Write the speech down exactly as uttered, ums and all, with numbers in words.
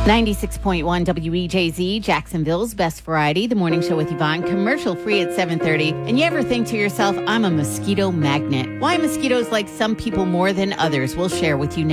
ninety-six point one W E J Z, Jacksonville's best variety, the morning show with Yvonne, commercial free at seven thirty. And you ever think to yourself, I'm a mosquito magnet? Why mosquitoes like some people more than others? We'll share with you next.